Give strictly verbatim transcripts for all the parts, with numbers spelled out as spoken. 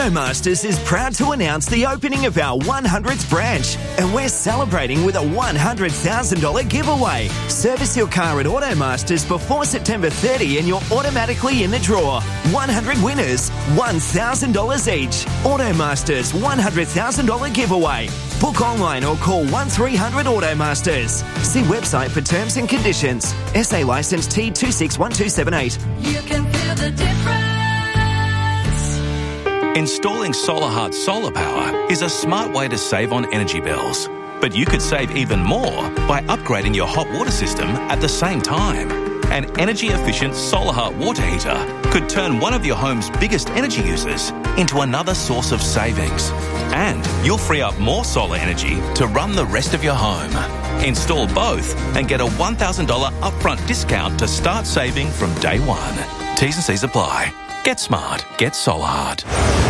Automasters is proud to announce the opening of our one hundredth branch, and we're celebrating with a one hundred thousand dollars giveaway. Service your car at Automasters before September thirtieth and you're automatically in the draw. one hundred winners, one thousand dollars each. Automasters one hundred thousand dollars giveaway. Book online or call one three hundred Automasters. See website for terms and conditions. S A licence T two six one two seven eight. You can feel the difference. Installing SolarHeart solar power is a smart way to save on energy bills. But you could save even more by upgrading your hot water system at the same time. An energy-efficient SolarHeart water heater could turn one of your home's biggest energy users into another source of savings. And you'll free up more solar energy to run the rest of your home. Install both and get a one thousand dollars upfront discount to start saving from day one. T's and C's apply. Get smart. Get SolarHeart.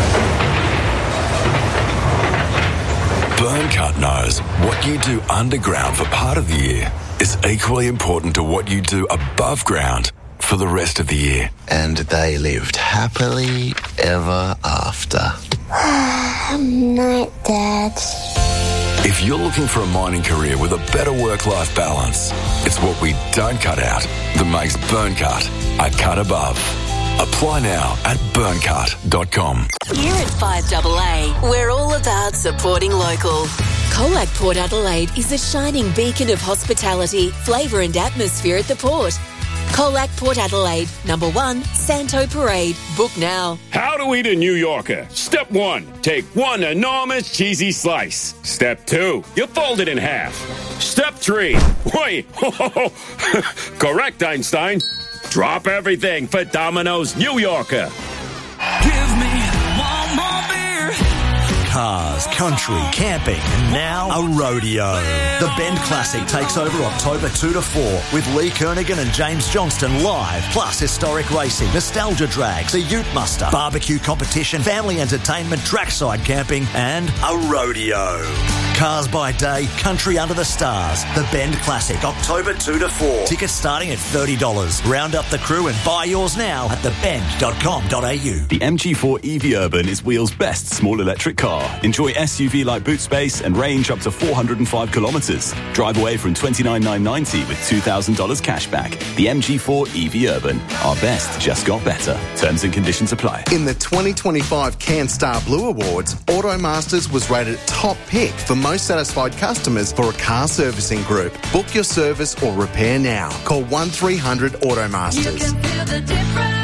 Burncut knows what you do underground for part of the year is equally important to what you do above ground for the rest of the year. And they lived happily ever after. Night, Dad. If you're looking for a mining career with a better work-life balance, it's what we don't cut out that makes Burncut a cut above. Apply now at burncut dot com. Here at five A A, we're all about supporting local. Colac Port Adelaide is a shining beacon of hospitality, flavour and atmosphere at the port. Colac Port Adelaide, number one, Santo Parade. Book now. How to eat a New Yorker. Step one, take one enormous cheesy slice. Step two, you fold it in half. Step three, wait, correct, Einstein. Drop everything for Domino's New Yorker. Give me one more beer. Cars, country, camping, and now a rodeo. The Bend Classic takes over October two to four with Lee Kernaghan and James Johnston live, plus historic racing, nostalgia drags, a ute muster, barbecue competition, family entertainment, trackside camping, and a rodeo. Cars by day, country under the stars. The Bend Classic, October two to four. Tickets starting at thirty dollars. Round up the crew and buy yours now at the bend dot com dot a u. The M G four E V Urban is Wheel's best small electric car. Enjoy S U V-like boot space and range up to four hundred five kilometres. Drive away from twenty-nine thousand nine hundred ninety with two thousand dollars cash back. The M G four E V Urban. Our best just got better. Terms and conditions apply. In the twenty twenty-five CanStar Blue Awards, Automasters was rated top pick for most satisfied customers for a car servicing group. Book your service or repair now. Call one three hundred Automasters. You can feel the difference.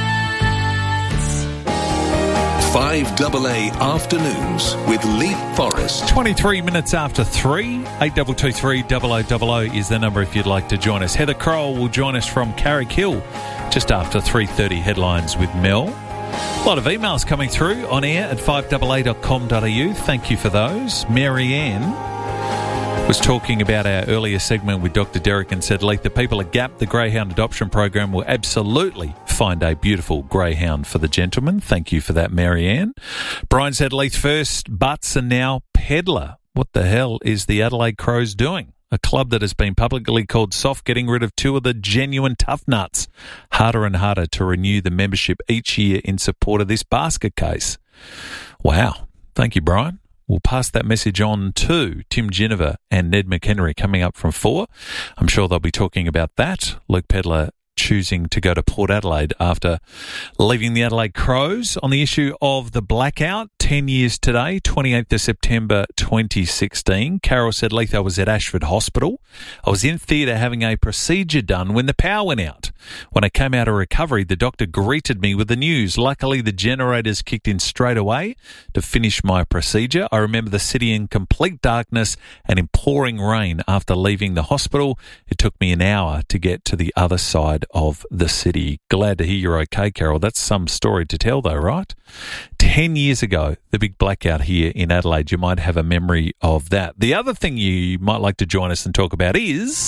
five A A Afternoons with Lee Forrest. twenty-three minutes after three. eight two two three, double oh double oh is the number if you'd like to join us. Heather Crowell will join us from Carrick Hill just after three thirty headlines with Mel. A lot of emails coming through on air at five A A dot com dot a u. Thank you for those. Mary Ann was talking about our earlier segment with Doctor Derek and said, Leith, the people at Gap, the Greyhound Adoption Program, will absolutely find a beautiful greyhound for the gentleman. Thank you for that, Mary Ann. Brian said, Leith, first Butts and now Peddler. What the hell is the Adelaide Crows doing? A club that has been publicly called soft, getting rid of two of the genuine tough nuts. Harder and harder to renew the membership each year in support of this basket case. Wow. Thank you, Brian. We'll pass that message on to Tim Ginniver and Ned McHenry coming up from four. I'm sure they'll be talking about that. Luke Peddler choosing to go to Port Adelaide after leaving the Adelaide Crows. On the issue of the blackout, ten years today, twenty-eighth of September twenty sixteen. Carol said, Leith, I was at Ashford Hospital. I was in theatre having a procedure done when the power went out. When I came out of recovery, the doctor greeted me with the news. Luckily, the generators kicked in straight away to finish my procedure. I remember the city in complete darkness and in pouring rain after leaving the hospital. It took me an hour to get to the other side of the city. Glad to hear you're okay, Carol. That's some story to tell, though, right? Ten years ago, the big blackout here in Adelaide. You might have a memory of that. The other thing you might like to join us and talk about is